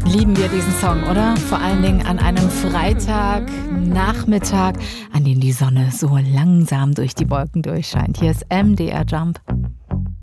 Lieben wir diesen Song, oder? Vor allen Dingen an einem Freitagnachmittag, an dem die Sonne so langsam durch die Wolken durchscheint. Hier ist MDR Jump.